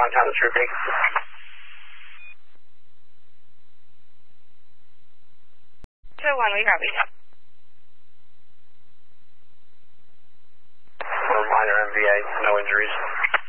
on time to Trooping. 201, we copy. For minor MVA, no injuries.